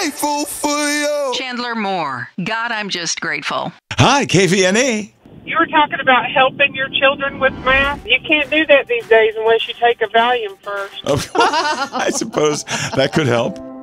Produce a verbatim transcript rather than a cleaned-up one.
grateful for you. Chandler Moore. God, I'm just grateful. Hi, K V N A. You were talking about helping your children with math. You can't do that these days unless you take a Valium first. I suppose that could help.